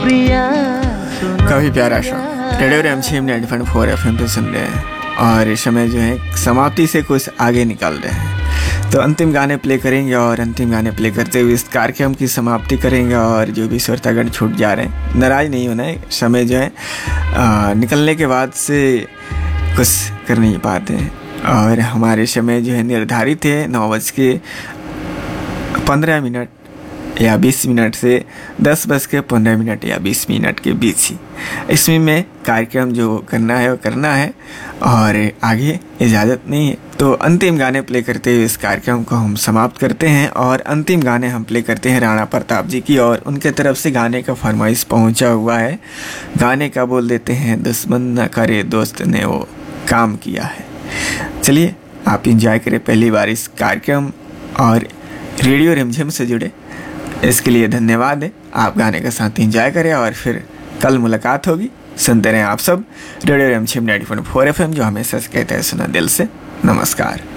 काफ़ी प्यारा shot radio रिमझिम 90.4 FM पे सुन रहे हैं और इस समय जो है समाप्ति से कुछ आगे निकल रहे हैं। तो अंतिम गाने प्ले करेंगे और अंतिम गाने प्ले करते हुए इस कार्यक्रम की समाप्ति करेंगे। और जो भी श्रोतागण छूट जा रहे हैं, नाराज़ नहीं होना है। समय जो है निकलने के बाद से कुछ कर नहीं पाते हैं और हमारे समय जो है निर्धारित है 9:15 या 20 मिनट से 10:15 या 20 मिनट के बीच ही इसमें में कार्यक्रम जो करना है वो करना है और आगे इजाज़त नहीं है। तो अंतिम गाने प्ले करते हुए इस कार्यक्रम को हम समाप्त करते हैं और अंतिम गाने हम प्ले करते हैं राणा प्रताप जी की और उनके तरफ से गाने का फरमाइश पहुंचा हुआ है। गाने का बोल देते हैं दुश्मन न करे दोस्त ने वो काम किया है। चलिए आप इंजॉय करें पहली बार इस कार्यक्रम और रेडियो रिमझिम से जुड़े, इसके लिए धन्यवाद है। आप गाने का साथ एंजॉय करें और फिर कल मुलाकात होगी। सुनते रहें आप सब रेडियो रिमझिम 90.4 FM, जो हमें सच कहते हैं सुना दिल से। नमस्कार।